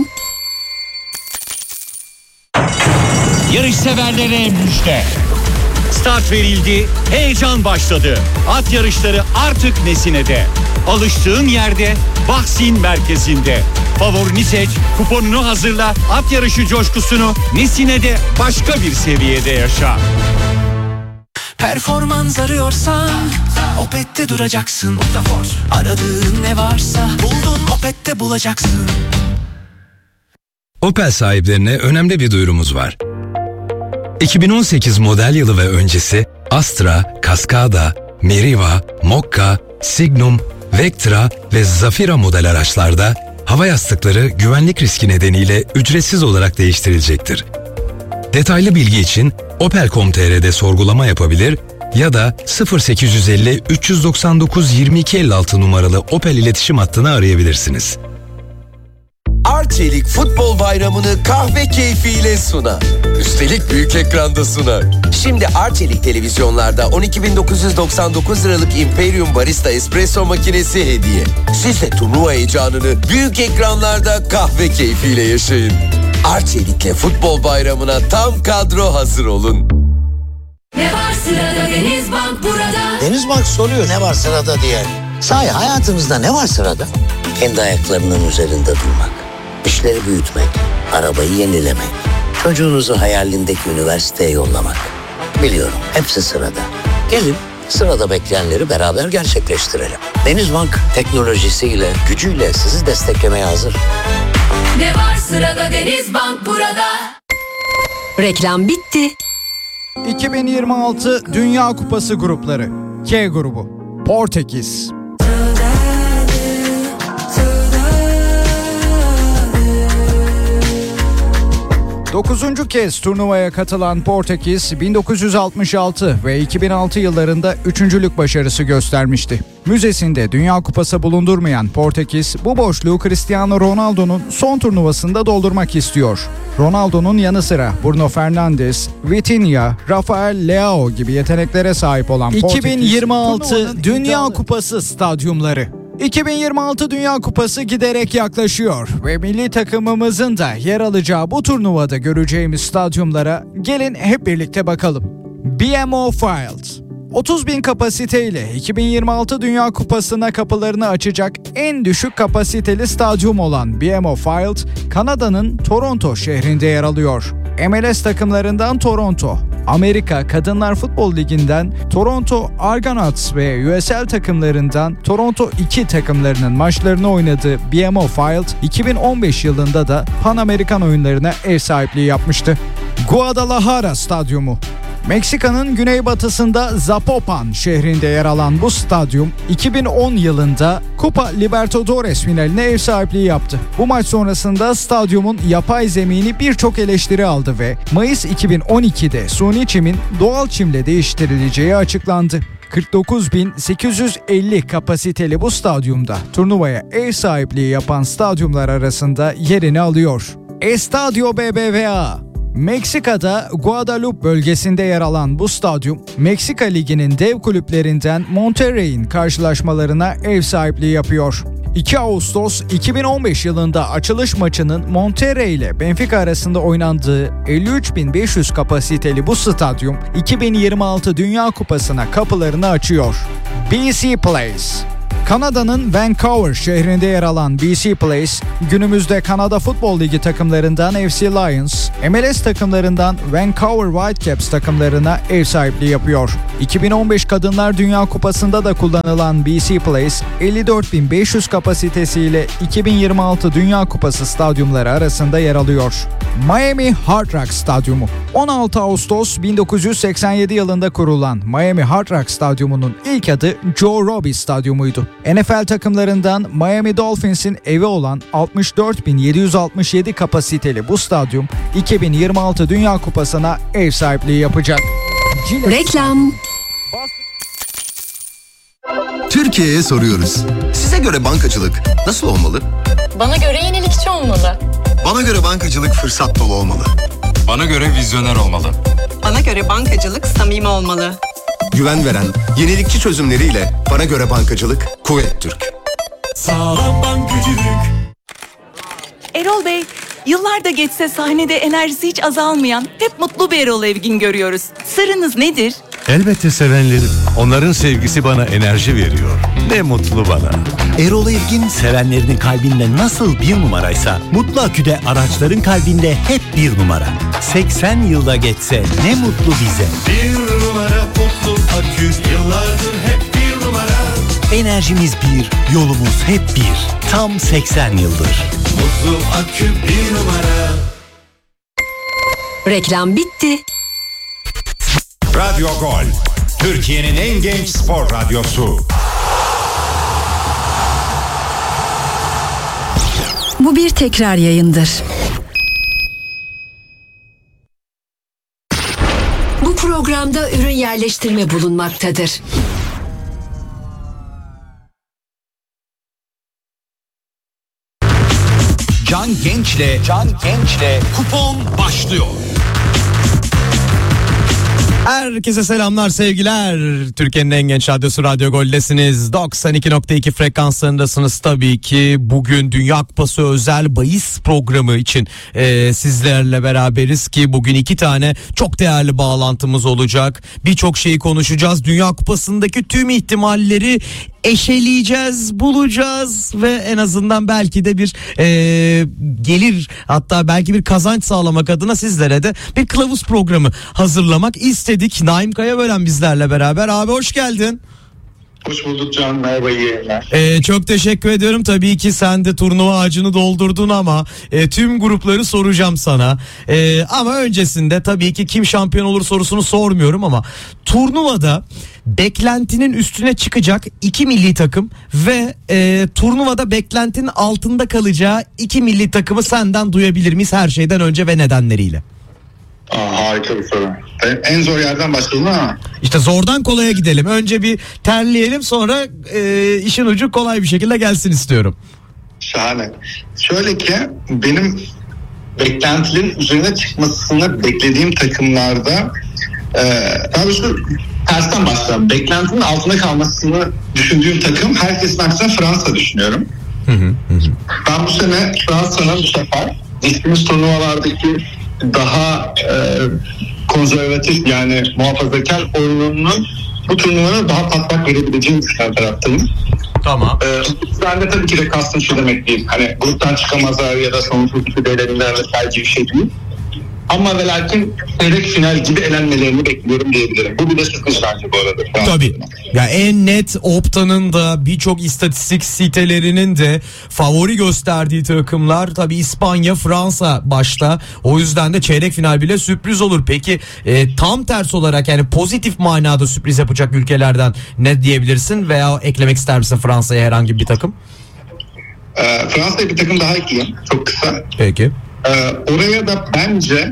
Yarış severlere müjde. Start verildi, heyecan başladı. At yarışları artık Nesine'de. Alıştığın yerde, Baksin merkezinde. Favorini seç, kuponunu hazırla, at yarışı coşkusunu Nesine'de başka bir seviyede yaşa. Performans arıyorsan Opet'te duracaksın. Aradığın ne varsa buldun, Opet'te bulacaksın. Opel sahiplerine önemli bir duyurumuz var. 2018 model yılı ve öncesi Astra, Cascada, Meriva, Mokka, Signum, Vectra ve Zafira model araçlarda hava yastıkları güvenlik riski nedeniyle ücretsiz olarak değiştirilecektir. Detaylı bilgi için Opel.com.tr'de sorgulama yapabilir ya da 0850 399 2256 numaralı Opel iletişim hattını arayabilirsiniz. Arçelik Futbol Bayramı'nı kahve keyfiyle sunar. Üstelik büyük ekranda sunar. Şimdi Arçelik televizyonlarda 12.999 liralık Imperium Barista Espresso makinesi hediye. Siz de turnuva heyecanını büyük ekranlarda kahve keyfiyle yaşayın. Arçelik'le Futbol Bayramı'na tam kadro hazır olun. Ne var sırada Denizbank burada. Denizbank soruyor ne var sırada diye. Sahi hayatımızda ne var sırada? Kendi ayaklarının üzerinde durmak, işleri büyütmek, arabayı yenilemek, çocuğunuzu hayalindeki üniversiteye yollamak. Biliyorum hepsi sırada. Gelin sırada bekleyenleri beraber gerçekleştirelim. Denizbank teknolojisiyle, gücüyle sizi desteklemeye hazır. Ne var sırada Denizbank burada. Reklam bitti. 2026 Dünya Kupası grupları. K grubu. Portekiz. 9. kez turnuvaya katılan Portekiz 1966 ve 2006 yıllarında üçüncülük başarısı göstermişti. Müzesinde Dünya Kupası bulundurmayan Portekiz bu boşluğu Cristiano Ronaldo'nun son turnuvasında doldurmak istiyor. Ronaldo'nun yanı sıra Bruno Fernandes, Vitinha, Rafael Leao gibi yeteneklere sahip olan Portekiz 2026 Dünya Kupası stadyumları. 2026 Dünya Kupası giderek yaklaşıyor ve milli takımımızın da yer alacağı bu turnuvada göreceğimiz stadyumlara gelin hep birlikte bakalım. BMO Field 30.000 kapasiteyle 2026 Dünya Kupası'na kapılarını açacak en düşük kapasiteli stadyum olan BMO Field, Kanada'nın Toronto şehrinde yer alıyor. MLS takımlarından Toronto, Amerika Kadınlar Futbol Ligi'nden Toronto Argonauts ve USL takımlarından Toronto 2 takımlarının maçlarını oynadığı BMO Field, 2015 yılında da Pan Amerikan oyunlarına ev sahipliği yapmıştı. Guadalajara Stadyumu Meksika'nın güneybatısında Zapopan şehrinde yer alan bu stadyum 2010 yılında Copa Libertadores finaline ev sahipliği yaptı. Bu maç sonrasında stadyumun yapay zemini birçok eleştiri aldı ve Mayıs 2012'de suni çimin doğal çimle değiştirileceği açıklandı. 49.850 kapasiteli bu stadyumda turnuvaya ev sahipliği yapan stadyumlar arasında yerini alıyor. Estadio BBVA Meksika'da Guadalupe bölgesinde yer alan bu stadyum, Meksika Ligi'nin dev kulüplerinden Monterrey'in karşılaşmalarına ev sahipliği yapıyor. 2 Ağustos 2015 yılında açılış maçının Monterrey ile Benfica arasında oynandığı 53.500 kapasiteli bu stadyum 2026 Dünya Kupası'na kapılarını açıyor. BC Place Kanada'nın Vancouver şehrinde yer alan BC Place, günümüzde Kanada Futbol Ligi takımlarından FC Lions, MLS takımlarından Vancouver Whitecaps takımlarına ev sahipliği yapıyor. 2015 Kadınlar Dünya Kupası'nda da kullanılan BC Place, 54.500 kapasitesiyle 2026 Dünya Kupası stadyumları arasında yer alıyor. Miami Hard Rock Stadyumu 16 Ağustos 1987 yılında kurulan Miami Hard Rock Stadyumu'nun ilk adı Joe Robbie Stadyumuydu. NFL takımlarından Miami Dolphins'in evi olan 64.767 kapasiteli bu stadyum 2026 Dünya Kupası'na ev sahipliği yapacak. Reklam. Türkiye'ye soruyoruz. Size göre bankacılık nasıl olmalı? Bana göre yenilikçi olmalı. Bana göre bankacılık fırsat dolu olmalı. Bana göre vizyoner olmalı. Bana göre bankacılık samimi olmalı. Güven veren, yenilikçi çözümleriyle bana göre bankacılık Kuvvet Türk. Sağlam bankacılık. Erol Bey, yıllar da geçse sahnede enerjisi hiç azalmayan, hep mutlu bir Erol Evgin görüyoruz. Sırrınız nedir? Elbette sevenlerim. Onların sevgisi bana enerji veriyor. Ne mutlu bana. Erol Evgin sevenlerinin kalbinde nasıl bir numaraysa Mutlu Akü'de araçların kalbinde hep bir numara. 80 yılda geçse ne mutlu bize. Bir numara Mutlu Akü, yıllardır hep bir numara. Enerjimiz bir, yolumuz hep bir. Tam 80 yıldır. Mutlu Akü bir numara. Reklam bitti. Radyo Gol, Türkiye'nin en genç spor radyosu. Bu bir tekrar yayındır. Bu programda ürün yerleştirme bulunmaktadır. Can Genç'le kupon başlıyor. Herkese selamlar, sevgiler. Türkiye'nin en genç radyosu Radyo Gol'desiniz. 92.2 frekanslarındasınız tabii ki. Bugün Dünya Kupası özel bahis programı için sizlerle beraberiz ki bugün 2 tane çok değerli bağlantımız olacak. Birçok şeyi konuşacağız. Dünya Kupası'ndaki tüm ihtimalleri eşeleyeceğiz, bulacağız ve en azından belki de bir gelir, hatta belki bir kazanç sağlamak adına sizlere de bir kılavuz programı hazırlamak istedik. Naim Kayabören bizlerle beraber. Abi hoş geldin. Hoş bulduk Can, merhaba, iyi yayınlar. Çok teşekkür ediyorum. Tabii ki sen de turnuva ağacını doldurdun ama tüm grupları soracağım sana. Ama öncesinde tabii ki kim şampiyon olur sorusunu sormuyorum ama turnuvada beklentinin üstüne çıkacak 2 milli takım ve turnuvada beklentinin altında kalacağı 2 milli takımı senden duyabilir miyiz her şeyden önce ve nedenleriyle? Harika bir soru. En zor yerden başlayalım ama. İşte zordan kolaya gidelim. Önce bir terleyelim, sonra işin ucu kolay bir şekilde gelsin istiyorum. Şahane. Şöyle ki benim beklentilerin üzerine çıkmasını beklediğim takımlarda daha doğrusu tersten başlayalım. Beklentinin altında kalmasını düşündüğüm takım herkesin aksine Fransa düşünüyorum. Ben bu sene Fransa'nın bu sefer geçtiğimiz turnuvalardaki daha konservatif, yani muhafazakar oyununun bu turnuvada daha patlak verebileceğini düşünen taraftayım. Tamam. Ben de tabii ki de kastım şu demek değil. Hani gruptan çıkamazlar ya da sonuçsuz ülkelerinden vesaire bir şey değil. Ama ve lakin çeyrek final gibi elenmelerini bekliyorum diyebilirim. Bu bir de sürpriz bence bu arada. Tabii. Ya en net Opta'nın da birçok istatistik sitelerinin de favori gösterdiği takımlar tabii İspanya, Fransa başta. O yüzden de çeyrek final bile sürpriz olur. Peki tam tersi olarak, yani pozitif manada sürpriz yapacak ülkelerden ne diyebilirsin veya eklemek ister misin Fransa'ya herhangi bir takım? Fransa'ya bir takım daha ekleyeyim. Çok kısa. Peki. Oraya da bence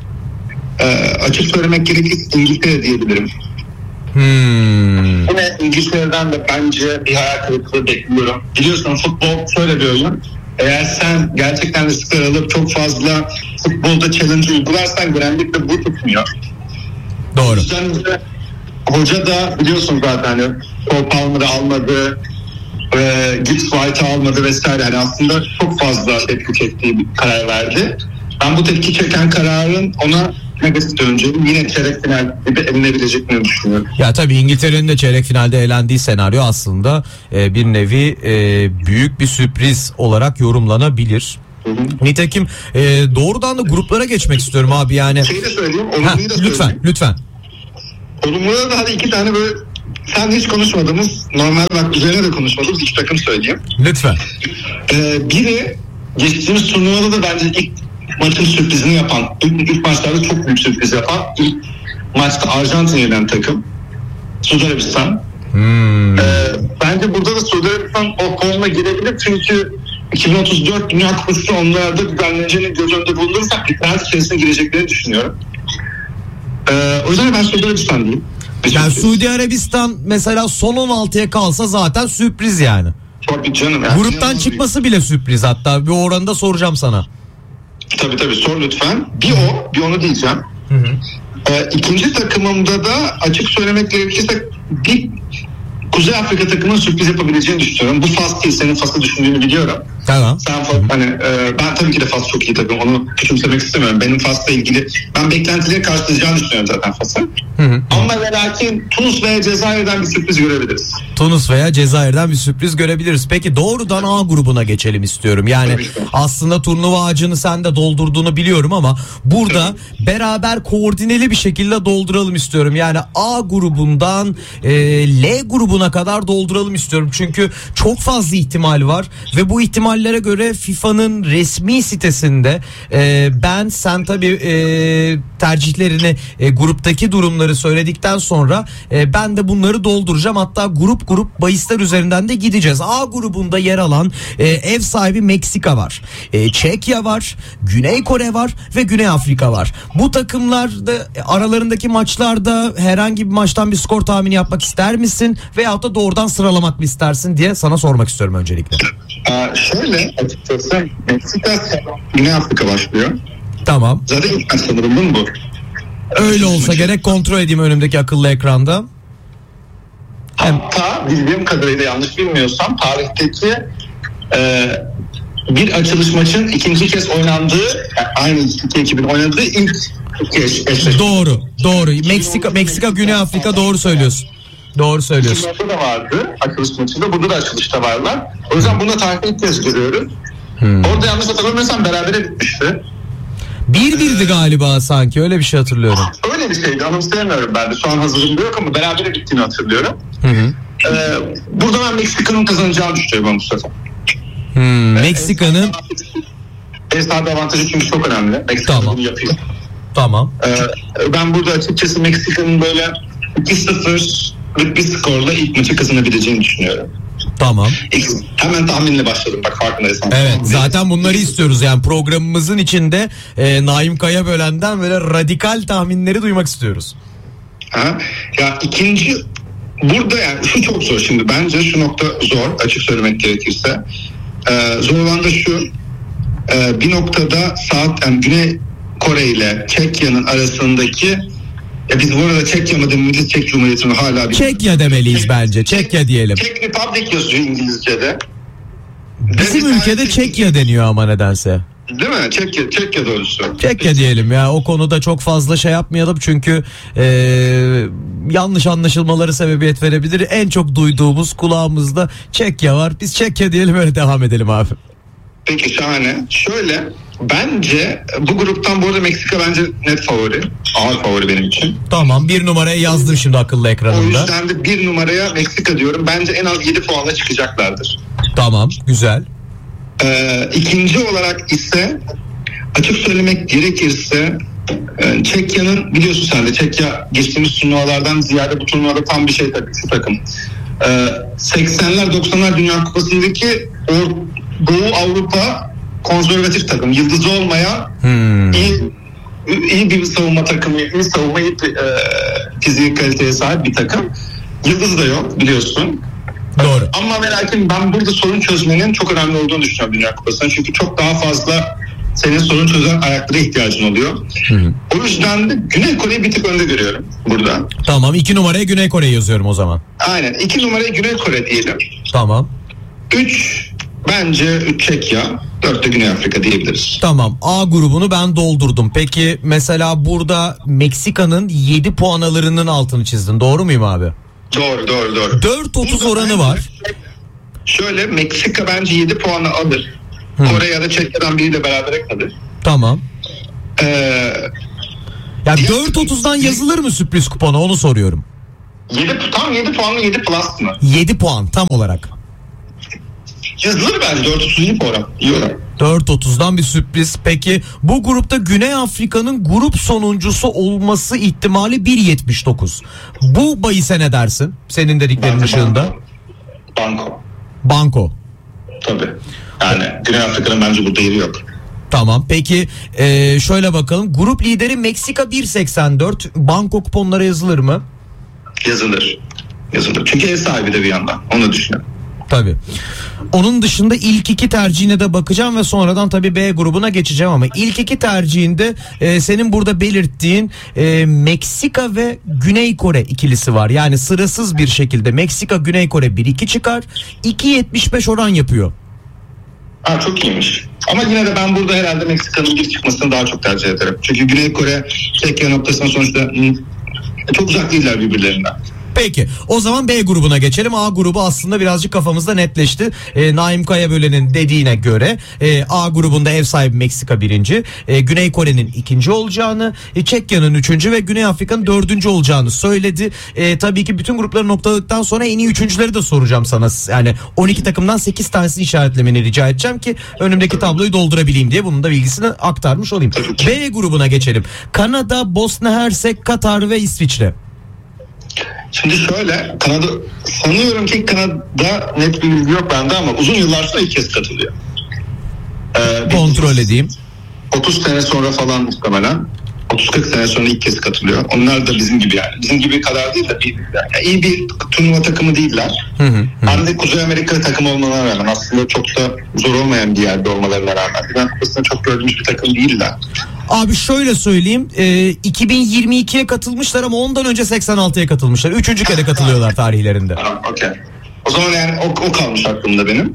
açık söylemek gerekirse İngiltere diyebilirim. Yine İngiltere'den de bence bir hayal kırıklığı bekliyorum. Biliyorsun futbol şöyle bir oyun. Eğer sen gerçekten riskler alıp çok fazla futbolda challenge uygularsan genellikle bu tutmuyor. Doğru. O yüzden hoca da biliyorsun zaten hani Cole Palmer'ı almadı, Gibbs White'ı almadı vesaire. Yani aslında çok fazla tepki çektiği bir karar verdi. Ben bu tepki çeken kararın ona negatif döneceğini, yine çeyrek final gibi elinebileceklerini düşünüyorum. Ya tabii İngiltere'nin de çeyrek finalde elendiği senaryo aslında bir nevi büyük bir sürpriz olarak yorumlanabilir. Nitekim doğrudan da gruplara geçmek istiyorum abi, yani. Şeyi de söyleyeyim, olumluyu da söyleyeyim. Lütfen. Olumluya da hadi 2 tane böyle sen hiç konuşmadığımız, normal bak üzerine de konuşmadığımız 2 takım söyleyeyim. Lütfen. Biri geçtiğimiz turnuvada da bence ilk maçın sürprizini yapan, ilk maçlarda çok büyük sürpriz yapan, ilk maçta Arjantin'e yenen takım Suudi Arabistan. Bence burada da Suudi Arabistan o konuma girebilir çünkü 2034 Dünya Kupası onlarda düzenleneceğini göz önünde bulundurursak bir trend içerisine gireceklerini düşünüyorum. O yüzden ben Suudi Arabistan diyeyim. Yani Suudi Arabistan mesela son 16'ya kalsa zaten sürpriz yani. Tabii canım. Yani gruptan çıkması bile sürpriz, hatta bir oranı da soracağım sana. Tabii sor lütfen. Bir onu diyeceğim. İkinci takımımda da açık söylemek gerekirse bir Kuzey Afrika takımının sürpriz yapabileceğini düşünüyorum. Bu Fas değil, senin Fas'ı düşündüğünü biliyorum. Tamam. Sen hani ben tabii ki de Fas çok iyi takım. Onu küçümsemek istemiyorum. Benim Fas'la ilgili ben beklentileri karşılayacağını düşünüyorum zaten Fas'ın. Ama ve lakin Tunus veya Cezayir'den bir sürpriz görebiliriz. Tunus veya Cezayir'den bir sürpriz görebiliriz. Peki doğrudan A grubuna geçelim istiyorum. Yani aslında turnuva ağacını sen de doldurduğunu biliyorum ama burada beraber koordineli bir şekilde dolduralım istiyorum. Yani A grubundan L grubuna kadar dolduralım istiyorum. Çünkü çok fazla ihtimal var ve bu ihtimallere göre FIFA'nın resmi sitesinde sen tabii tercihlerini gruptaki durumları söyledikten sonra ben de bunları dolduracağım. Hatta grup bahisler üzerinden de gideceğiz. A grubunda yer alan ev sahibi Meksika var. Çekya var. Güney Kore var ve Güney Afrika var. Bu takımlarda aralarındaki maçlarda herhangi bir maçtan bir skor tahmini yapmak ister misin? Veyahut da doğrudan sıralamak mı istersin diye sana sormak istiyorum öncelikle. Şöyle açıkçası Meksika Güney Afrika başlıyor. Tamam. Zaten ilk maç sanırım değil mi bu? Öyle olsa gerek, kontrol edeyim önümdeki akıllı ekranda. Hatta bildiğim kadarıyla, yanlış bilmiyorsam, tarihteki bir açılış maçın ikinci kez oynandığı, yani aynı iki ekibin oynadığı ilk eşleşme. Doğru. Meksika Güney Afrika, doğru söylüyorsun. Doğru söylüyorsun. 2006'da da vardı açılış maçında, burada da açılışta varlar. O yüzden bunu da tarihte ilk kez görüyoruz. Orada yanlış hatırlamıyorsam berabere bitmişti. 1-1'di galiba sanki, öyle bir şey hatırlıyorum. Öyle bir şeydi, anımsayamıyorum ben de. Şu an hazırımda yok ama berabere bittiğini hatırlıyorum. Burada ben Meksika'nın kazanacağını düşünüyorum bu sefer. Meksika'nın ev sahibi avantajı çünkü çok önemli. Meksika bunu yapıyor. Tamam. Ben burada açıkçası Meksika'nın böyle 2-0'lık bir skorla ilk maçı kazanabileceğini düşünüyorum. Tamam. Hemen tahminle başladım, bak farkındaysan. Evet, zaten bunları istiyoruz yani programımızın içinde Naim Kaya Bölen'den böyle radikal tahminleri duymak istiyoruz. Ya ikinci burada, yani şu çok zor şimdi, bence şu nokta zor, açık söylemek gerekirse. Zor olan da şu, bir noktada yani Güney Kore ile Çekya'nın arasındaki, biz bu arada Çekya mı demeliyiz, Çek Cumhuriyeti mi hala bir... Çekya demeliyiz bence. Çekya diyelim. Czech Republic yazıyor İngilizce'de. Bizim ülkede Çekya deniyor ama nedense. Değil mi? Çekya doğrusu. Çekya diyelim ya, o konuda çok fazla şey yapmayalım çünkü yanlış anlaşılmaları sebebiyet verebilir. En çok duyduğumuz kulağımızda Çekya var. Biz Çekya diyelim, öyle devam edelim abi. Peki, şahane. Şöyle, bence bu gruptan bu arada Meksika bence net favori. Ağır favori benim için. Tamam, bir numaraya yazdım şimdi akıllı ekranımda. O yüzden de bir numaraya Meksika diyorum. Bence en az 7 puanla çıkacaklardır. Tamam, güzel. İkinci olarak ise açık söylemek gerekirse Çekya'nın, biliyorsun sen de, Çekya geçtiğimiz turnuvalardan ziyade bu turnuvada tam bir şey tabii, şu takım. 80'ler 90'lar Dünya Kupası'ndaki Doğu Avrupa konservatif takım, yıldızı olmayan iyi bir savunma takımı, iyi savunma, iyi fizik kaliteye sahip bir takım. Yıldızı da yok, biliyorsun. Doğru. Ama ve lakin ben burada sorun çözmenin çok önemli olduğunu düşünüyorum Dünya Kupası'nda. Çünkü çok daha fazla senin sorun çözen ayaklara ihtiyacın oluyor. O yüzden de Güney Kore'yi bir tık önde görüyorum burada. Tamam, 2 numaraya Güney Kore'yi yazıyorum o zaman. Aynen, 2 numaraya Güney Kore diyelim. Tamam. 3 bence 3 Çekya, 4 de Güney Afrika diyebiliriz. Tamam, A grubunu ben doldurdum. Peki mesela burada Meksika'nın 7 puan alırının altını çizdin, doğru muyum abi? Doğru. 4.30 oranı var. Şöyle, Meksika bence 7 puanı alır. Kore ya da Çekya'dan biriyle berabere kalır. Tamam. Ya 4.30'dan yazılır mı sürpriz kupona, onu soruyorum. 7 puanlı 7 plus mı? 7 puan tam olarak. Yazılır bence, 4.30 puan. İyi olan. 4.30'dan bir sürpriz. Peki bu grupta Güney Afrika'nın grup sonuncusu olması ihtimali 1.79. Bu bahise ne dersin? Senin dediklerin ışığında. Banko. Tabii. Yani Güney Afrika'nın bence burada yeri yok. Tamam. Peki şöyle bakalım. Grup lideri Meksika 1.84. Banko kuponlara yazılır mı? Yazılır. Çünkü ev sahibi de bir yandan. Onu düşünüyorum. Tabii. Onun dışında ilk iki tercihine de bakacağım ve sonradan tabii B grubuna geçeceğim ama ilk iki tercihinde senin burada belirttiğin Meksika ve Güney Kore ikilisi var. Yani sırasız bir şekilde Meksika Güney Kore 1-2 çıkar. 2.75 oran yapıyor. Çok iyiymiş. Ama yine de ben burada herhalde Meksika'nın bir çıkmasını daha çok tercih ederim. Çünkü Güney Kore Çekya noktasına sonuçta çok uzak değiller birbirlerinden. Peki o zaman B grubuna geçelim. A grubu aslında birazcık kafamızda netleşti. Naim Kayabölen'in dediğine göre A grubunda ev sahibi Meksika 1. Güney Kore'nin 2. olacağını, Çekya'nın 3. ve Güney Afrika'nın 4. olacağını söyledi. Tabii ki bütün grupları noktaladıktan sonra en iyi 3.'leri de soracağım sana. Yani 12 takımdan 8 tanesini işaretlemeni rica edeceğim ki önümdeki tabloyu doldurabileyim diye bunun da bilgisini aktarmış olayım. B grubuna geçelim. Kanada, Bosna Hersek, Katar ve İsviçre. Şimdi şöyle, Kanada, sanıyorum ki Kanada net bir bilgi yok bende ama uzun yıllar sonra ilk kez katılıyor. Kontrol edeyim. 30 sene sonra falan muhtemelen. 30-40 sene sonra ilk kez katılıyor. Onlar da bizim gibi yani. Bizim gibi kadar değil de yani iyi bir turnuva takımı değiller. Hem de Kuzey Amerika takımı olmalarına rağmen aslında çok da zor olmayan bir yerde olmalarına rağmen. Ben aslında çok gördüğümüz bir takım değiller. Abi şöyle söyleyeyim, 2022'ye katılmışlar ama ondan önce 86'ya katılmışlar. 3. kere katılıyorlar tarihlerinde. Tamam, okey. O zaman yani o kalmış aklımda benim.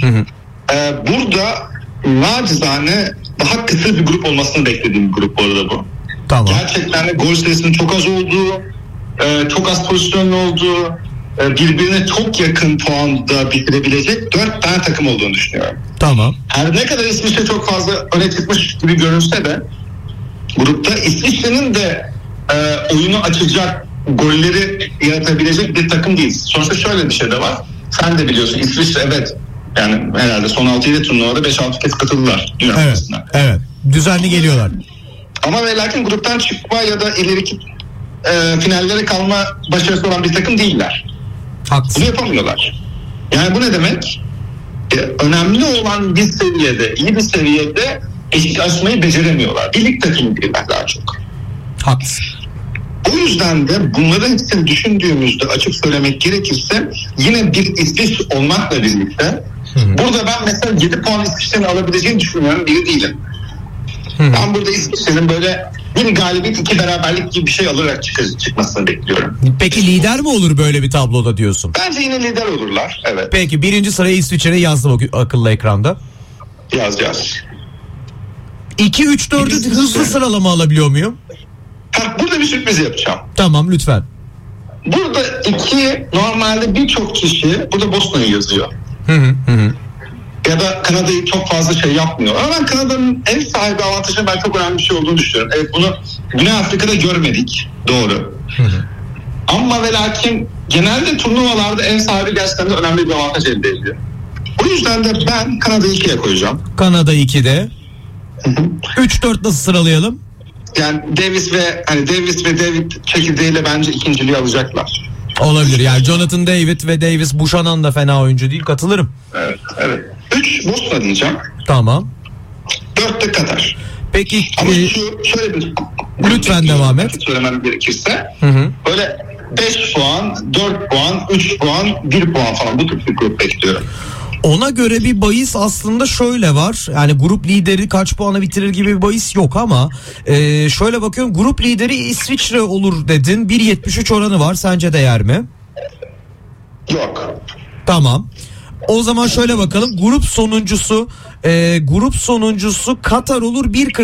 Burada nacizane daha kısa bir grup olmasını beklediğim bir grup bu arada bu. Tamam. Gerçekten de gol sayısının çok az olduğu, çok az pozisyonlu olduğu, birbirine çok yakın puanda bitirebilecek 4 tane takım olduğunu düşünüyorum. Tamam. Her ne kadar İsviçre çok fazla öne çıkmış gibi görünse de grupta İsviçre'nin de oyunu açacak, golleri yaratabilecek bir takım değil. Sonuçta şöyle bir şey de var. Sen de biliyorsun İsviçre evet yani herhalde son 6-7 turnuvada 5-6 kez katıldılar Dünya Kupası'na. Evet. Düzenli geliyorlar. Ama ve lakin gruptan çıkma ya da ileriki finallere kalma başarısı olan bir takım değiller. Haklısın. Bunu yapamıyorlar. Yani bu ne demek? Önemli olan bir seviyede, iyi bir seviyede eşit aşmayı beceremiyorlar. Birlik takımı değiller daha çok. Haklısın. O yüzden de bunların hepsini düşündüğümüzde açık söylemek gerekirse yine bir İsviçre olmakla birlikte burada ben mesela 7 puan İsviçre'nin alabileceğini düşünüyorum, biri değilim. Ben burada İsviçre'nin böyle bir galibiyet 2 beraberlik gibi bir şey alarak çıkmasını bekliyorum. Peki lider mi olur böyle bir tabloda diyorsun? Bence yine lider olurlar. Evet. Peki 1. sıraya İsviçre'yi yazdım akıllı ekranda. Yazacağız. 2-3-4'ü hızlı sıralama alabiliyor muyum? Burada bir sürpriz yapacağım. Tamam lütfen. Burada normalde birçok kişi burada Bosna'yı yazıyor. Ya da Kanada'yı çok fazla şey yapmıyor. Ama ben Kanada'nın ev sahibi avantajının ben çok önemli bir şey olduğunu düşünüyorum. Evet bunu Güney Afrika'da görmedik. Doğru. Ama ve lakin genelde turnuvalarda ev sahibi gerçekten de önemli bir avantaj elde ediyor. O yüzden de ben Kanada'yı 2'ye koyacağım. Kanada 2'de. 3-4 nasıl sıralayalım? Yani Davis ve David çekirdeğiyle bence ikinciliği alacaklar. Olabilir yani Jonathan David ve Davis Buchanan da fena oyuncu değil, katılırım. Evet. 3 Bosna diyeceğim. Tamam. 4 de Katar. Peki ama şöyle bir lütfen devam et. Söylemem gerekirse böyle 5 puan, 4 puan, 3 puan, 1 puan falan bu tip bir grup bekliyorum. Ona göre bir bahis aslında şöyle var. Yani grup lideri kaç puana bitirir gibi bir bahis yok ama şöyle bakıyorum, grup lideri İsviçre olur dedin. 1.73 oranı var. Sence de yer mi? Yok. Tamam. O zaman şöyle bakalım. Grup sonuncusu Katar olur, 1.40